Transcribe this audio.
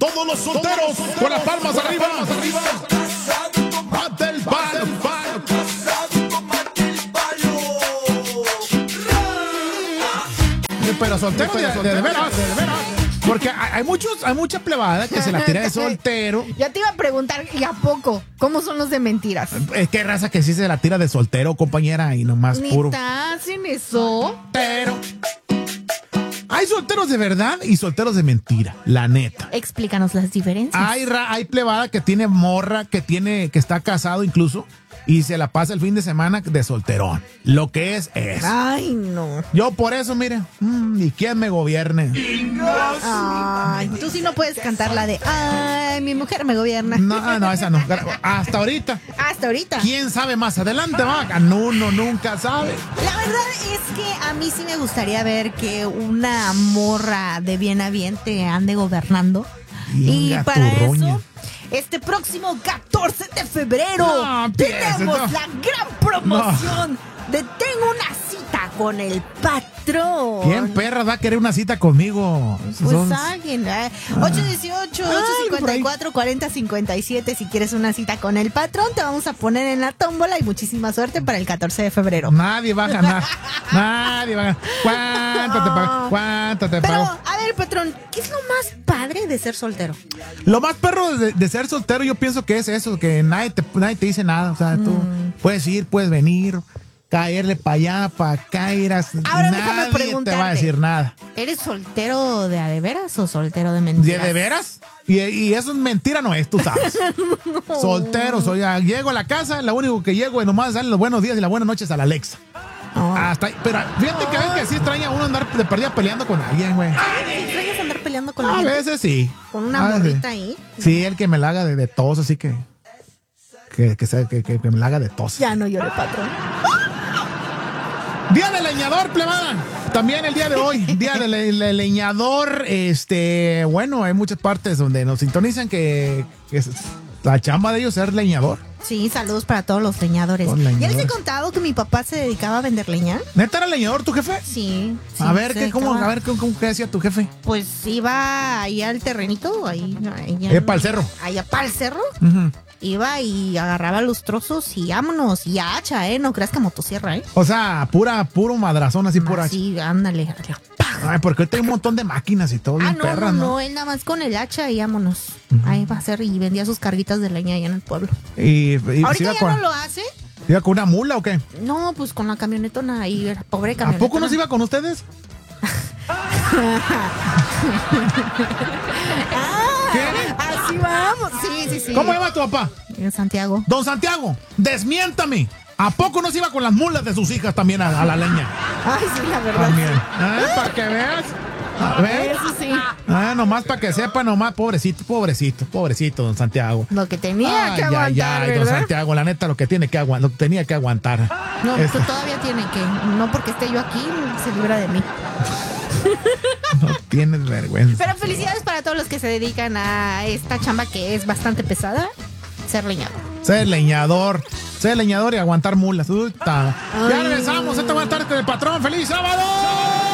Todos los solteros con las palmas arriba. Mate el palo. Pero soltero de veras. Porque hay mucha plebada que se la tira de soltero. Ya te iba a preguntar, ¿y a poco? ¿Cómo son los de mentiras? Es que raza que sí se la tira de soltero, compañera, y nomás puro. ¿Neta hacen eso? Pero hay solteros de verdad y solteros de mentira, la neta. Explícanos las diferencias. Hay plebada que tiene morra, que está casado incluso, y se la pasa el fin de semana de solterón. Lo que es. Ay, no. Yo por eso, mire, ¿y quién me gobierne? Ay, tú sí no puedes cantar la de ay, mi mujer me gobierna. No, esa no. Hasta ahorita. Hasta ahorita. ¿Quién sabe más adelante, vaca? Uno nunca sabe. La verdad es que a mí sí me gustaría ver que una morra de bien a bien te ande gobernando. Y para eso, este próximo 14 de febrero tenemos la gran promoción de Tengo una cita con el patrón. ¿Quién perra va a querer una cita conmigo? Pues alguien, 818-854-4057. Si quieres una cita con el patrón, te vamos a poner en la tómbola y muchísima suerte para el 14 de febrero. Nadie va a ganar. Nadie va a ganar. ¿Cuánto te pago? Pero, a ver, patrón, ¿qué es lo más padre de ser soltero? Lo más perro de ser soltero, yo pienso que es eso, que nadie te dice nada. O sea, tú puedes ir, puedes venir, caerle para allá, para acá, Ahora déjame preguntarte, te va a decir nada. ¿Eres soltero de a de veras o soltero de mentiras? ¿De veras? Y eso es mentira, no es, tú sabes. No. Soltero, llego a la casa, lo único que llego es nomás darle los buenos días y las buenas noches a la Alexa. Hasta ahí. Pero fíjate que a veces que sí extraña uno andar de perdida peleando con alguien, güey. ¿Extrañas andar peleando con alguien? A veces sí. ¿Con una morrita ahí? Sí, el que me la haga de tos, así que me la haga de tos. Ya no llore, patrón. Día del leñador, plebada. También el día de hoy, día del leñador. Bueno, hay muchas partes donde nos sintonizan que es la chamba de ellos ser leñador. Sí, saludos para todos los leñadores. ¿Ya les he contado que mi papá se dedicaba a vender leña? ¿Neta era leñador tu jefe? Sí. A ver, ¿cómo qué hacía tu jefe? Pues iba ahí al terrenito, ahí para el cerro. Allá para el cerro. Uh-huh. Iba y agarraba los trozos y vámonos. Y a hacha, no creas que a motosierra, O sea, puro madrazón, así pura. Sí, ándale. Ay, porque ahorita hay un montón de máquinas y todo, bien perras, ¿no? No, él nada más con el hacha y vámonos. Ahí va a ser, y vendía sus carguitas de leña allá en el pueblo. Y ahorita ya no lo hace. ¿Iba con una mula o qué? No, pues con la camionetona ahí, era pobre camionetona. ¿A poco no se iba con ustedes? ¿Qué? Así vamos. Sí. ¿Cómo llama tu papá? Santiago. Don Santiago, desmiéntame. ¿A poco no se iba con las mulas de sus hijas también a la leña? Ay, sí, la verdad. También. Para que veas. ¿Ves? Eso sí. Nomás para que sepa, nomás, pobrecito, don Santiago. Lo que tenía que aguantar, ¿verdad? Don Santiago, la neta, lo que tenía que aguantar. No, pues todavía tiene que. No porque esté yo aquí, se libra de mí. No tienes vergüenza. Pero felicidades para todos los que se dedican a esta chamba que es bastante pesada, ser leñador. Ser leñador y aguantar mulas. Ya regresamos, esta buena tarde del patrón. ¡Feliz sábado!